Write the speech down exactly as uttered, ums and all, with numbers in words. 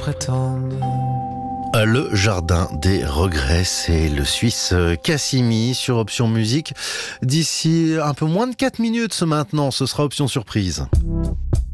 prétendent. Le jardin des regrets, c'est le Suisse Cassimi sur Option Musique. D'ici un peu moins de quatre minutes maintenant, ce sera Option Surprise.